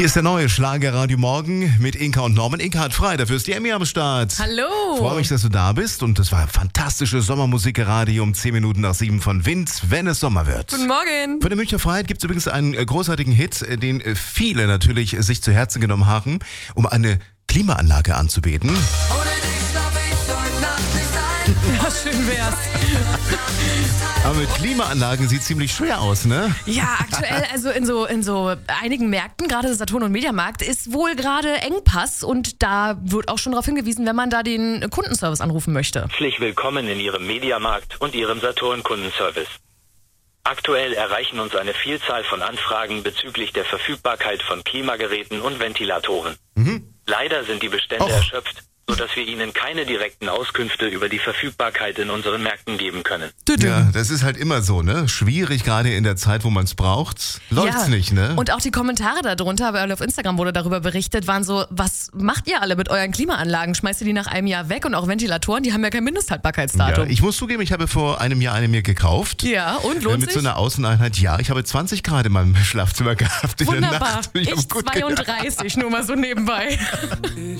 Hier ist der neue Schlagerradio Morgen mit Inka und Norman. Inka hat frei, dafür ist die Emmy am Start. Hallo. Freue mich, dass du da bist. Und das war fantastische Sommermusikeradio um 10 Minuten nach 7 von Wind, wenn es Sommer wird. Guten Morgen. Für die Münchner Freiheit gibt es übrigens einen großartigen Hit, den viele natürlich sich zu Herzen genommen haben, um eine Klimaanlage anzubeten. Ja, schön wär's. Aber mit Klimaanlagen sieht ziemlich schwer aus, ne? Ja, aktuell, also in so einigen Märkten, gerade Saturn- und Mediamarkt, ist wohl gerade Engpass und da wird auch schon darauf hingewiesen, wenn man da den Kundenservice anrufen möchte. Herzlich willkommen in Ihrem Mediamarkt und Ihrem Saturn-Kundenservice. Aktuell erreichen uns eine Vielzahl von Anfragen bezüglich der Verfügbarkeit von Klimageräten und Ventilatoren. Leider sind die Bestände erschöpft, sodass wir Ihnen keine direkten Auskünfte über die Verfügbarkeit in unseren Märkten geben können. Ja, das ist halt immer so, ne? Schwierig, gerade in der Zeit, wo man es braucht. Läuft's nicht, ne? Und auch die Kommentare darunter, weil auf Instagram wurde darüber berichtet, waren so, was macht ihr alle mit euren Klimaanlagen? Schmeißt ihr die nach einem Jahr weg? Und auch Ventilatoren, die haben ja kein Mindesthaltbarkeitsdatum. Ja, ich muss zugeben, ich habe vor einem Jahr eine mir gekauft. Ja, und lohnt mit sich? so einer Außeneinheit. Ja, ich habe 20 Grad in meinem Schlafzimmer gehabt in der Wunderbar. Nacht. Ich hab's gut 32, nur mal so nebenbei.